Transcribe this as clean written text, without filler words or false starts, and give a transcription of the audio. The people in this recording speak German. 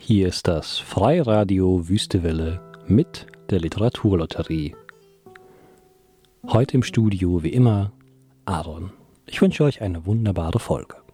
Hier ist das Freiradio Wüstewelle mit der Literaturlotterie. Heute im Studio wie immer Aaron. Ich wünsche euch eine wunderbare Folge.